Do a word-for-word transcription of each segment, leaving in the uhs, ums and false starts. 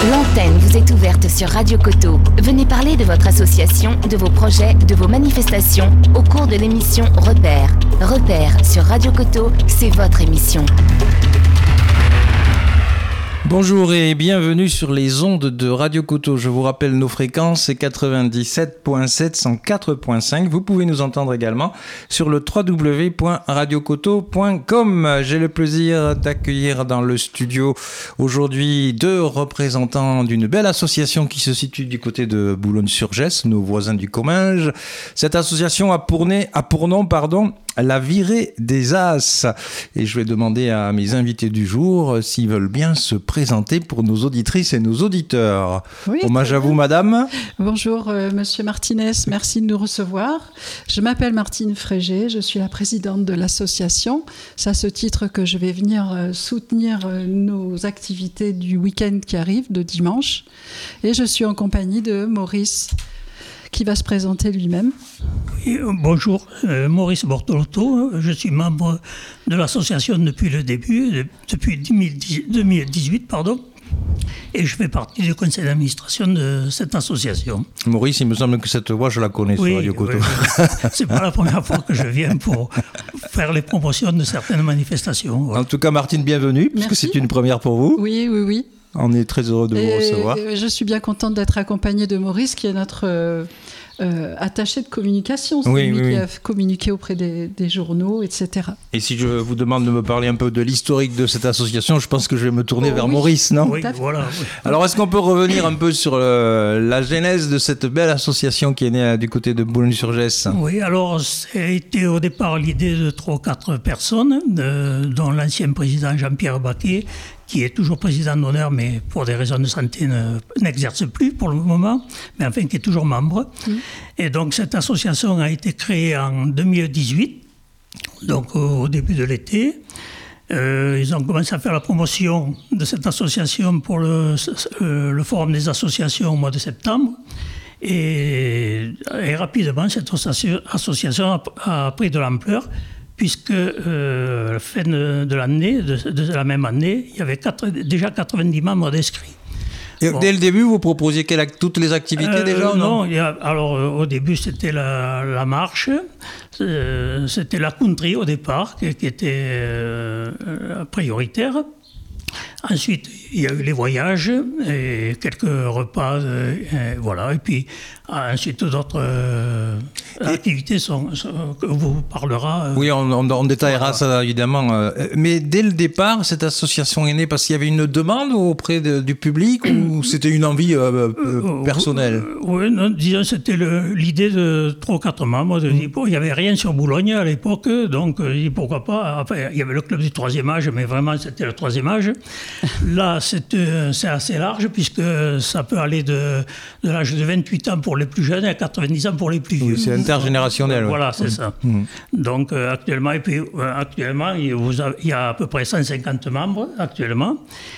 L'antenne vous est ouverte sur Radio Coteau. Venez parler de votre association, de vos projets, de vos manifestations au cours de l'émission Repères. Repères sur Radio Coteau, c'est votre émission. Bonjour et bienvenue sur les ondes de Radio Coteau. Je vous rappelle nos fréquences, c'est quatre-vingt-dix-sept virgule sept, cent quatre virgule cinq. Vous pouvez nous entendre également sur le w w w point radio coteau point com. J'ai le plaisir d'accueillir dans le studio aujourd'hui deux représentants d'une belle association qui se situe du côté de Boulogne-sur-Gesse, nos voisins du Comminges. Cette association a pour, nez, a pour nom, pardon, la virée des As. Et je vais demander à mes invités du jour s'ils veulent bien se présenter pour nos auditrices et nos auditeurs. Oui, hommage à vous, madame. Bonjour, euh, monsieur Martinez. Merci de nous recevoir. Je m'appelle Martine Frégé. Je suis la présidente de l'association. C'est à ce titre que je vais venir euh, soutenir euh, nos activités du week-end qui arrive, de dimanche. Et je suis en compagnie de Maurice, qui va se présenter lui-même. Oui, bonjour, euh, Maurice Bortolotto, je suis membre de l'association depuis le début, de, depuis deux mille dix-huit, pardon, et je fais partie du conseil d'administration de cette association. Maurice, il me semble que cette voix, je la connais oui, sur Radio Coteau. Oui, c'est pas la première fois que je viens pour faire les promotions de certaines manifestations. Ouais. En tout cas, Martine, bienvenue, puisque Merci. C'est une première pour vous. Oui, oui, oui. On est très heureux de et, vous recevoir. Je suis bien contente d'être accompagnée de Maurice, qui est notre euh, euh, attaché de communication. C'est oui, lui oui, qui oui. a communiqué auprès des, des journaux, et cetera. Et si je vous demande de me parler un peu de l'historique de cette association, je pense que je vais me tourner oh, vers oui. Maurice, non ? Oui, voilà. Oui. Alors, est-ce qu'on peut revenir un peu sur le, la genèse de cette belle association qui est née du côté de Boulogne-sur-Gesse ? Oui, alors, c'était au départ l'idée de trois ou quatre personnes, de, dont l'ancien président Jean-Pierre Baquet, qui est toujours président d'honneur, mais pour des raisons de santé ne, n'exerce plus pour le moment, mais enfin qui est toujours membre. Mmh. Et donc cette association a été créée en deux mille dix-huit, donc au, au début de l'été. Euh, ils ont commencé à faire la promotion de cette association pour le, euh, le forum des associations au mois de septembre. Et, et rapidement, cette association a, a pris de l'ampleur, puisque euh, à la fin de, de l'année, de, de la même année, il y avait quatre, déjà quatre-vingt-dix membres d'inscrits. Et bon. Dès le début, vous proposiez quelle, toutes les activités euh, déjà ou non, non il y a, alors euh, au début, c'était la, la marche, euh, c'était la country au départ, qui, qui était euh, prioritaire. Ensuite, il y a eu les voyages et quelques repas, euh, et voilà. Et puis ensuite, d'autres euh, activités sont, sont, que vous parlera. Euh, oui, on, on, on détaillera voilà. Ça évidemment. Euh, mais dès le départ, cette association est née parce qu'il y avait une demande auprès de, du public ou c'était une envie euh, euh, personnelle ? euh, Oui, non, disons, c'était le, l'idée de trois ou quatre membres. De, mmh. bon, il n'y avait rien sur Boulogne à l'époque, donc pourquoi pas. Enfin, il y avait le club du troisième âge, mais vraiment, c'était le troisième âge. Là, c'est, euh, c'est assez large, puisque ça peut aller de, de l'âge de vingt-huit ans pour les plus jeunes à quatre-vingt-dix ans pour les plus vieux. Oui, c'est intergénérationnel. Voilà, ouais. c'est ça. Mmh. Donc, euh, actuellement, et puis, euh, actuellement il, vous a, il y a à peu près cent cinquante membres, actuellement.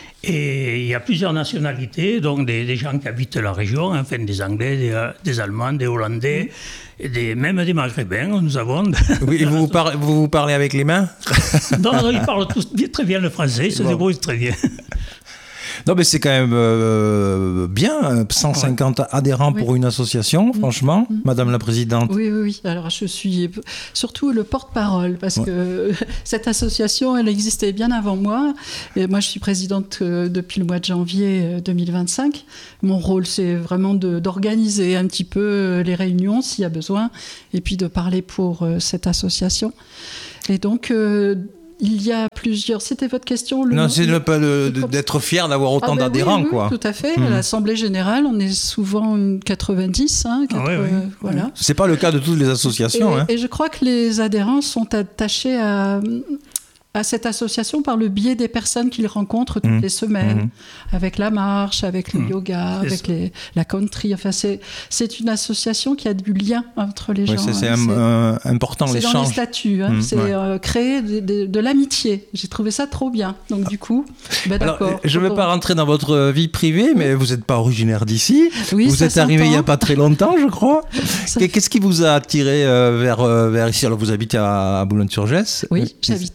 Et il y a plusieurs nationalités, donc des, des gens qui habitent la région, enfin des Anglais, des, des Allemands, des Hollandais, et des, même des Maghrébins, nous avons. Oui, vous vous, parlez, vous vous parlez avec les mains ? Non, non, ils parlent tous très bien le français, ils se bon. débrouillent très bien. Non, mais c'est quand même euh, bien, cent cinquante ouais. adhérents oui. pour une association, mmh. franchement, mmh. Madame la Présidente. Oui, oui, oui. Alors, je suis surtout le porte-parole, parce ouais. que cette association, elle existait bien avant moi. Et moi, je suis présidente euh, depuis le mois de janvier deux mille vingt-cinq. Mon rôle, c'est vraiment de, d'organiser un petit peu les réunions, s'il y a besoin, et puis de parler pour euh, cette association. Et donc... Euh, il y a plusieurs... C'était votre question le... Non, c'est le, le, le, d'être fier d'avoir autant ah ben d'adhérents, oui, quoi. Oui, tout à fait. Mmh. À l'Assemblée Générale, on est souvent quatre-vingt-dix. Hein, quatre, ah oui, oui. euh, voilà. C'est pas le cas de toutes les associations. Et, hein. et je crois que les adhérents sont attachés à... à cette association par le biais des personnes qu'ils rencontrent toutes mmh. les semaines, mmh. avec la marche, avec le mmh. yoga, c'est avec les, la country. Enfin, c'est, c'est une association qui a du lien entre les oui, gens. C'est, c'est, hein. c'est euh, important, c'est l'échange. C'est dans les statuts. Hein. Mmh. C'est ouais. euh, créer de, de, de l'amitié. J'ai trouvé ça trop bien. Donc du coup, ben, Alors, d'accord. Je ne vais pas rentrer dans votre vie privée, mais vous n'êtes pas originaire d'ici. Oui, vous êtes arrivé il n'y a pas très longtemps, je crois. Ça... Qu'est-ce qui vous a attiré euh, vers, euh, vers ici ? Alors, vous habitez à, à Boulogne-sur-Gesse ? Oui, j'habite à Boulogne.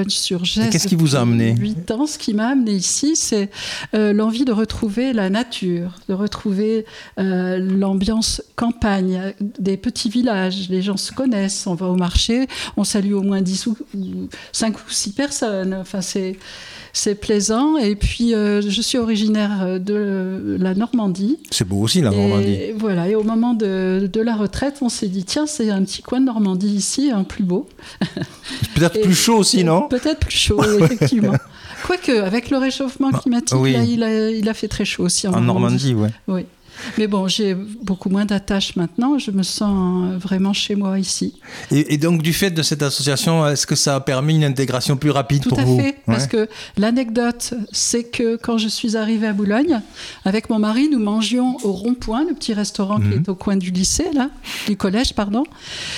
Boulogne-sur-Gesse. Et qu'est-ce qui vous a amené ? huit ans. Ce qui m'a amené ici, c'est euh, l'envie de retrouver la nature, de retrouver euh, l'ambiance campagne, des petits villages. Les gens se connaissent, on va au marché, on salue au moins dix ou, ou cinq ou six personnes. Enfin, c'est... C'est plaisant. Et puis, euh, je suis originaire de la Normandie. C'est beau aussi, la Normandie. Et voilà. Et au moment de, de la retraite, on s'est dit, tiens, c'est un petit coin de Normandie ici, un plus beau. Peut-être et, plus chaud aussi, non ? Peut-être plus chaud, effectivement. Quoique, avec le réchauffement climatique, oui. là, il, a, il a fait très chaud aussi en, en Normandie. Normandie, oui. Oui. Mais bon, j'ai beaucoup moins d'attaches maintenant. Je me sens vraiment chez moi ici. Et, et donc, du fait de cette association, est-ce que ça a permis une intégration plus rapide Tout pour à vous ? fait, Ouais. parce que l'anecdote, c'est que quand je suis arrivée à Boulogne, avec mon mari, nous mangions au Rond-Point, le petit restaurant mmh. qui est au coin du lycée, là, du collège, pardon.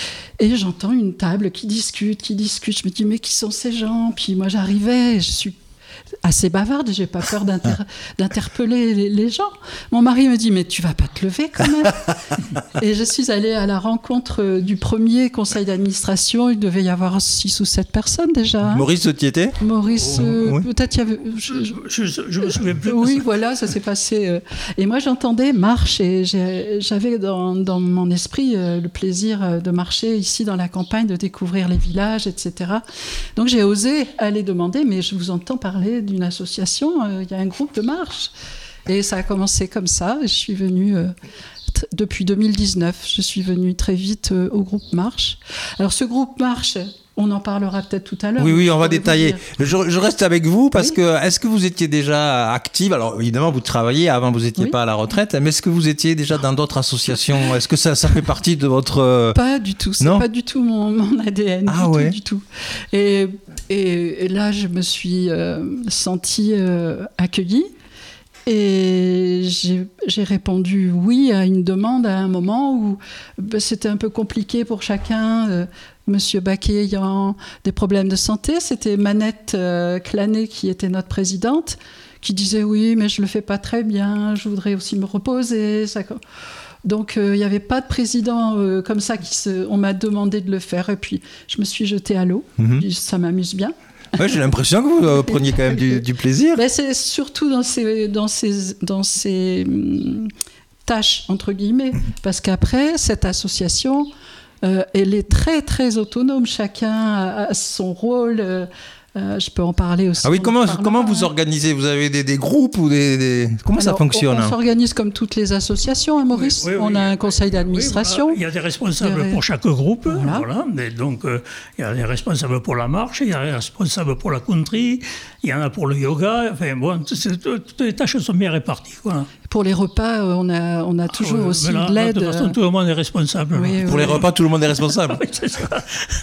Et j'entends une table qui discute, qui discute. Je me dis, mais qui sont ces gens ? Puis moi, j'arrivais, je suis assez bavarde, j'ai pas peur d'inter- d'interpeller les, les gens. Mon mari me dit, mais tu vas pas te lever quand même. Et je suis allée à la rencontre du premier conseil d'administration. Il devait y avoir six ou sept personnes déjà. Hein. Maurice, tu y étais ? Maurice, euh, oui. peut-être il y avait... Je, je, je, je me souviens plus. Oui, voilà, ça s'est passé. Euh, et moi, j'entendais marche et j'ai, j'avais dans, dans mon esprit euh, le plaisir de marcher ici dans la campagne, de découvrir les villages, et cetera. Donc j'ai osé aller demander, mais je vous entends parler d'une association, il euh, y a un groupe de marche. Et ça a commencé comme ça. Je suis venue, euh, t- depuis deux mille dix-neuf, je suis venue très vite euh, au groupe Marche. Alors ce groupe Marche, on en parlera peut-être tout à l'heure. Oui, oui, on va détailler. Je, je reste avec vous parce oui. que, est-ce que vous étiez déjà active ? Alors évidemment, vous travaillez, avant vous n'étiez oui. pas à la retraite, mais est-ce que vous étiez déjà dans d'autres associations ? Est-ce que ça, ça fait partie de votre... Pas du tout, c'est non pas du tout mon, mon A D N, ah, du ouais. tout, du tout. Et, et, et là, je me suis euh, sentie euh, accueillie. Et j'ai, j'ai répondu oui à une demande à un moment où ben, c'était un peu compliqué pour chacun. Euh, Monsieur Baquet ayant des problèmes de santé, c'était Manette euh, Clanet qui était notre présidente, qui disait oui, mais je le fais pas très bien, je voudrais aussi me reposer. Ça... Donc il euh, n'y avait pas de président euh, comme ça qui se... On m'a demandé de le faire et puis je me suis jetée à l'eau. Mm-hmm. Ça m'amuse bien. Ouais, j'ai l'impression que vous euh, preniez quand même du, du plaisir. Ben, c'est surtout dans ces, dans ces, dans ces hum, tâches, entre guillemets, parce qu'après, cette association, euh, elle est très, très autonome. Chacun a, a son rôle. Euh, euh, je peux en parler aussi. Ah oui, comment, comment vous organisez ? Vous avez des, des groupes ou des, des... Comment Alors, ça fonctionne ? On, on s'organise comme toutes les associations, hein, Maurice. Oui, oui, on oui. a un conseil d'administration. Oui, voilà. Il y a des responsables des... pour chaque groupe. Voilà. Voilà. Mais donc, euh, il y a des responsables pour la marche, il y a des responsables pour la country, il y en a pour le yoga. Enfin, bon, toutes les tâches sont bien réparties. Voilà. Pour les repas, on a, on a toujours ah, aussi là, de l'aide. De toute façon, tout le monde est responsable. Oui, pour oui. les repas, tout le monde est responsable. Oui, c'est ça.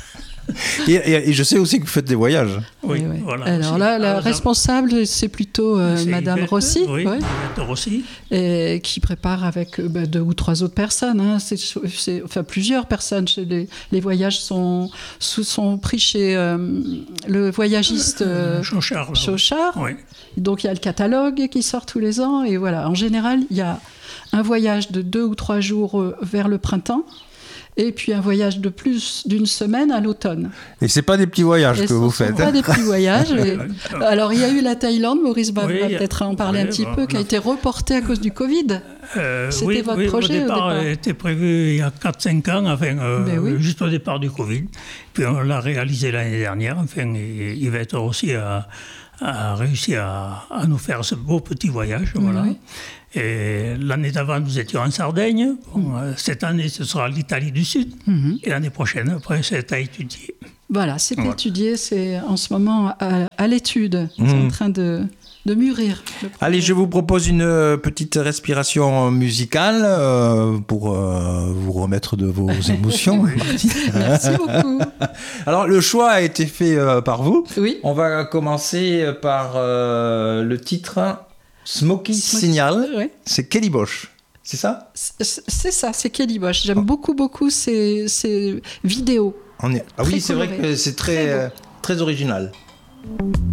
Et, et, et je sais aussi que vous faites des voyages. Oui, oui, oui. Voilà. Alors aussi. là, la Alors, responsable, c'est plutôt euh, c'est Madame Yvette, Rossi, oui, ouais, Yvette Rossi, et qui prépare avec euh, bah, deux ou trois autres personnes. Hein. C'est, c'est, enfin, plusieurs personnes. Les, les voyages sont, sont pris chez euh, le voyagiste euh, Chauchard. Chauchard. Oui. Donc il y a le catalogue qui sort tous les ans. Et voilà, en général, il y a un voyage de deux ou trois jours euh, vers le printemps. Et puis un voyage de plus d'une semaine à l'automne. Et c'est pas des petits voyages et que vous faites. Pas des petits voyages. Et... Alors il y a eu la Thaïlande, Maurice va oui, peut-être en parler oui, un petit bon, peu, qui a été reportée à cause du Covid. Euh, C'était oui, votre oui, projet au départ, au départ. Il était prévu il y a quatre cinq ans, enfin, euh, oui. juste au départ du Covid. Puis on l'a réalisé l'année dernière. Enfin, Yvette aussi a, a réussi à, à nous faire ce beau petit voyage. Oui, voilà. Oui. Et l'année d'avant, nous étions en Sardaigne. Bon, mmh. Cette année, ce sera l'Italie du Sud. Mmh. Et l'année prochaine, après, c'est à étudier. Voilà, c'est voilà. étudié. C'est en ce moment à, à l'étude. Mmh. C'est en train de, de mûrir. Allez, je vous propose une petite respiration musicale euh, pour euh, vous remettre de vos émotions. Merci beaucoup. Alors, le choix a été fait euh, par vous. Oui. On va commencer par euh, le titre... Smoky, Smoky Signal, oui. C'est Kelly Bosch, c'est ça ? c'est, c'est ça, c'est Kelly Bosch. J'aime oh. beaucoup, beaucoup ces, ces vidéos. On est... Ah oui, c'est vrai que c'est très, très, euh, très original.